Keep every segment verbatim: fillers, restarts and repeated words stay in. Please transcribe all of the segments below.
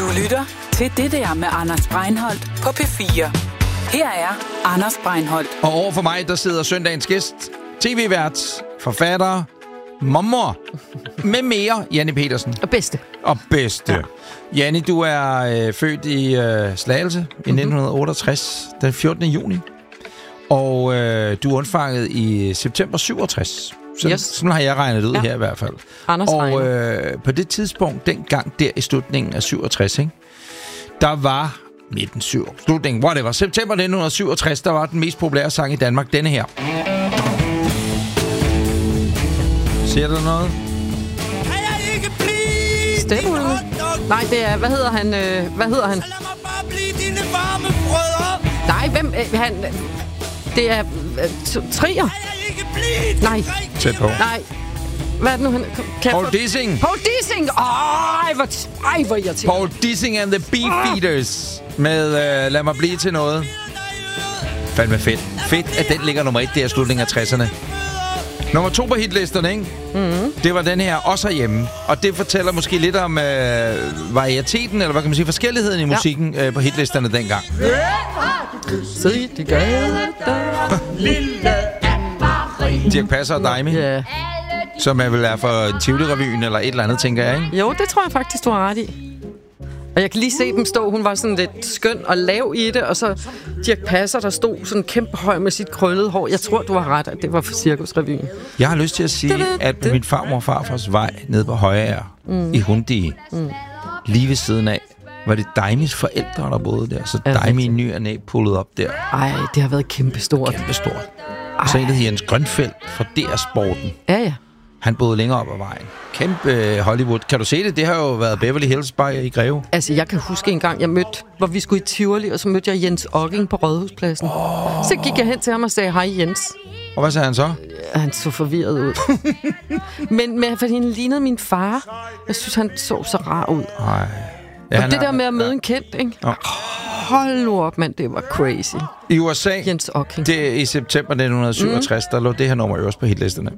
lytter til Det der med Anders Breinholt på P fire. Her er Anders Breinholt. Og over for mig, der sidder søndagens gæst, tv-vært, forfatter, mormor, med mere, Janni Pedersen. Og bedste. Og bedste. Ja. Janni, du er øh, født i øh, Slagelse i mm-hmm. nitten otteogtres, den fjortende juni. Og øh, du er undfanget i september syvogtres. Så, yes. Sådan har jeg regnet ud ja. her i hvert fald. Anders og øh, på det tidspunkt, dengang der i slutningen af syvogtres, ikke, der var nitten syv, slutningen, whatever, september nitten syvogtres, der var den mest populære sang i Danmark, denne her. Ser du noget? Stepulven? Nej, det er, hvad hedder han? Øh, hvad hedder han? Nej, hvem? Øh, han, det er øh, Trier. Nej. Tæt på. Nej. Hvad er det nu? Han, Paul få... Dissing. Paul Dissing! Ej, hvor, ej, hvor irriterende. Paul Dissing and the Beefeaters med uh, Lad mig blive til noget. Fandme fedt. Fedt, at den ligger nummer et der i slutningen af tresserne. Nummer to på hitlisterne, ikke? Mm-hmm. Det var den her også herhjemme. Og det fortæller måske lidt om øh, varieteten, eller hvad kan man sige, forskelligheden i musikken ja. øh, på hitlisterne dengang. Se, de gader, lille Anne-Marie. Dirch Passer og Daimi. Ja. Som er vel er for Tivoli-revyen eller et eller andet, tænker jeg, ikke? Jo, det tror jeg faktisk, du har ret i. Og jeg kan lige se dem stå. Hun var sådan lidt skøn og lav i det. Og så Dirch Passer, der stod sådan kæmpe høj med sit krøllede hår. Jeg tror, du har ret, at det var for Cirkusrevyen. Jeg har lyst til at sige, at på min farmor og farfars vej nede på Højager mm. i Hundige, mm. lige ved siden af, var det Daimis forældre, der boede der. Så Daimi i ny og næ pullede op der. Ej, det har været kæmpestort. Kæmpestort. Så en, der hedder Jens Grønfeldt fra D R-sporten. Ja, ja. Han boede længere op ad vejen. Kæmpe Hollywood. Kan du se det? Det har jo været Beverly Hills bare i Greve. Altså, jeg kan huske en gang, jeg mødte, hvor vi skulle i Tivoli, og så mødte jeg Jens Okking på Rådhuspladsen. Oh. Så gik jeg hen til ham og sagde, hej Jens. Og hvad sagde han så? Han så forvirret ud. men, men fordi han lignede min far. Jeg synes, han så så rar ud. Nej. Ja, og det der med at møde ja. en kendt, ikke? Oh. Hold nu op, mand. Det var crazy. I U S A, Jens Okking. Det i september nitten syvogtres, mm. der lå det her nummer øverst på hitlisterne.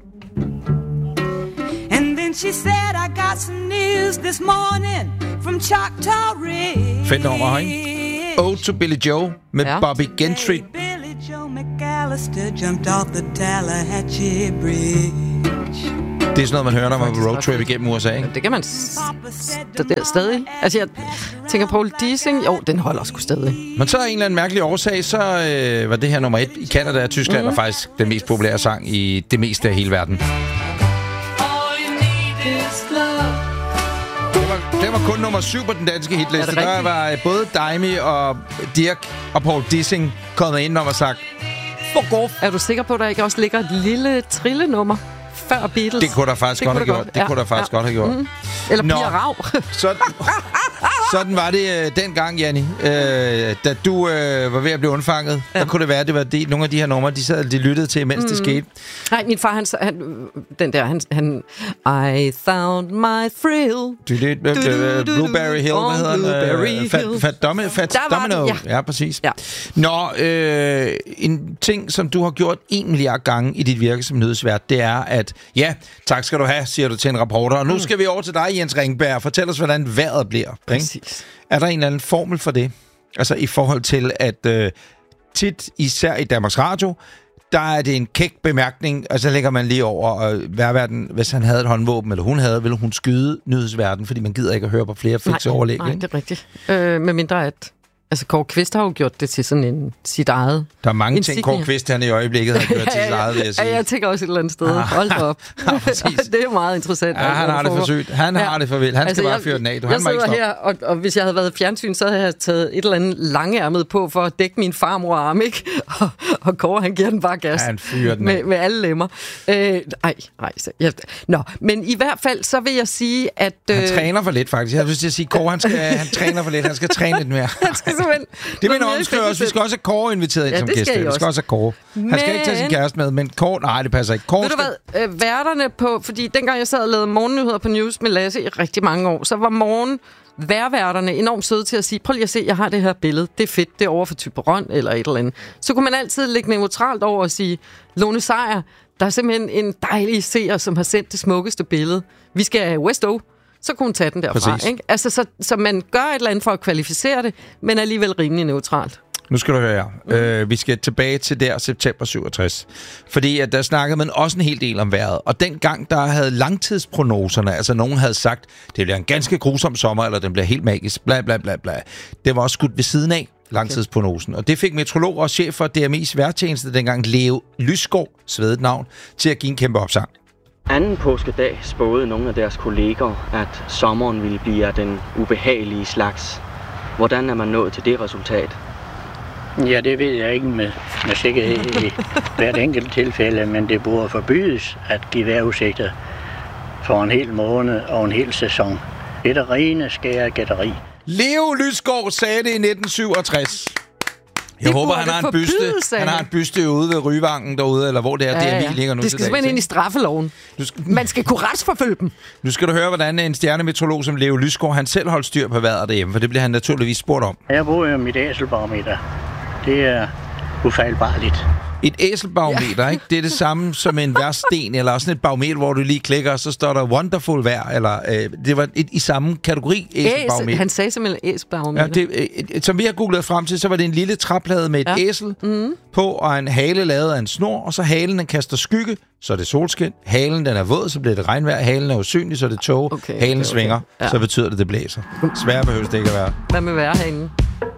She said I got some news this morning from Choctaw Ridge. Fedt nummer, ikke? Ode to Billy Joe med ja. Bobby Gentry. Billy Joe McAllister jumped off the Tallahatchie Bridge. Det er sådan noget, man hører, når man er på roadtrip igennem U S A, ikke? Det kan man s- st- stadig. Altså, jeg tænker Paul Dissing. Jo, den holder sgu stadig. Men så er en eller anden mærkelig årsag, så øh, var det her nummer et i Canada og Tyskland, mm. og faktisk den mest populære sang i det meste af hele verden. Det var kun nummer syv på den danske hitliste. Der var både Daimi og Dirch og Paul Dissing kommet ind og var sagt, fuck off. Er du sikker på, at der ikke også ligger et lille trillenummer før Beatles? Det kunne der faktisk det godt have gjort. Godt. Det ja. kunne der faktisk ja. godt have gjort. Mm. Eller Pia Rav. sådan, sådan var det øh, dengang, Janni. Øh, da du øh, var ved at blive undfanget, ja. der kunne det være, at det var de, nogle af de her numre, de sad de lyttede til, mens mm. det skete. Nej, min far, han, han den der, han, han I found my thrill. Du lidt, du, du, du, Blueberry Hill, hvad hedder Blueberry øh, Fat, fat, domme, fat Domino. Ja. ja, præcis. Ja. Nå, øh, en ting, som du har gjort en milliard gange i dit virke som nyhedsvært, det er, at ja, tak skal du have, siger du til en reporter. Og nu mm. skal vi over til dig, Jens Ringberg. Fortæl os, hvordan vejret bliver. Præcis. Er der en eller anden formel for det? Altså i forhold til, at øh, tit, især i Danmarks Radio, der er det en kæk bemærkning, og så lægger man lige over, og værverden, hvis han havde et håndvåben, eller hun havde, ville hun skyde nyhedsverden, fordi man gider ikke at høre på flere fikse overlæg. Nej, det er rigtigt. Øh, med mindre at... Altså, Kåre Kvist har jo gjort det til sådan en sit eget... Der er mange insignia. ting, Kåre Kvist han i øjeblikket har gjort til sit eget, vil jeg sige. Ja, jeg tænker også et eller andet sted. Hold da op. Ja, det er jo meget interessant. Ja, han har det for sygt. Han ja. har det for vildt. Han altså, skal bare jeg, fyre den af. Du, jeg han sidder her, og, og hvis jeg havde været fjernsyn, så havde jeg taget et eller andet langærmet på for at dække min farmor arm, ikke? Og, og Kåre, han giver den bare gas. Ja, han fyrer den med, med alle lemmer. Øh, ej, ej. Så, ja. Nå, men i hvert fald, så vil jeg sige, at... Øh, han træner for lidt, faktisk. Jeg vil sige, Kåre, han, skal, han træner for lidt. Han skal træne lidt mere. Han skal simpelthen... Det Omskriver os. Vi skal også have Kåre inviteret ind ja, som gæst. Vi skal også have Kåre. Han men... skal ikke tage sin kæreste med, men Kåre... Nej, det passer ikke. Kåre ved skal... du hvad? Øh, værterne på... Fordi dengang jeg sad og lavede morgennyheder på News med Lasse i rigtig mange år, så var morgen værværterne enormt søde til at sige, prøv lige at se, jeg har det her billede. Det er fedt, det er over for Thyborøn eller et eller andet. Så kunne man altid lægge neutralt over og sige, Lone Sejer, der er simpelthen en dejlig seer, som har sendt det smukkeste billede. Vi skal have West O. så kunne hun tage den derfra. Præcis. Ikke? Altså, så, så man gør et eller andet for at kvalificere det, men alligevel rimelig neutralt. Nu skal du høre her. Mm. Øh, vi skal tilbage til der september syvogtres. Fordi at der snakkede man også en hel del om vejret. Og dengang, der havde langtidsprognoserne, altså nogen havde sagt, det bliver en ganske grusom sommer, eller den bliver helt magisk, bla bla bla bla. Det var også skudt ved siden af, langtidsprognosen. Og det fik meteorolog og chef for D M I's vejrtjeneste dengang, Leo Lysgaard, svedet navn, til at give en kæmpe opsang. Anden påskedag spåede nogle af deres kolleger, at sommeren ville blive af den ubehagelige slags. Hvordan er man nået til det resultat? Ja, det ved jeg ikke med, med sikkerhed i hvert enkelt tilfælde, men det burde forbydes at give vejrudsigter for en hel måned og en hel sæson. Det er rene skære gætteri. Leo Lysgaard sagde det i nitten syvogtres. Jeg Det håber, burde han har en byste. forbydes, Han har en byste ude ved Ryvangen derude, eller hvor det er, Ja, D M I ja. ligger nu Det til skal simpelthen ind i dags. straffeloven. Du skal, Man skal kunne retsforfølge dem. nu skal du høre, hvordan en stjernemeteorolog som Leo Lysgaard, han selv holdt styr på vejret derhjemme, for det bliver han naturligvis spurgt om. Jeg bruger jo mit æselbarometer. Det er ufejlbarligt. Et æselbarometer, ja. Ikke? Det er det samme som en værsten, eller sådan et barometer, hvor du lige klikker, og så står der wonderful vejr, eller øh, det var et, i samme kategori æselbarometer. Æsel. Han sagde simpelthen æselbarometer. Ja, det, øh, som vi har googlet frem til, så var det en lille træplade med et ja. æsel mm-hmm. på, og en hale lavet af en snor, og så halen, den kaster skygge, så er det solskin. Halen, den er våd, så bliver det regnvejr. Halen er usynlig, så er det tog. Okay, Halen okay, okay. svinger, Ja. så betyder det, det blæser. Sværere behøves det ikke at være. Hvad med vejrhanen?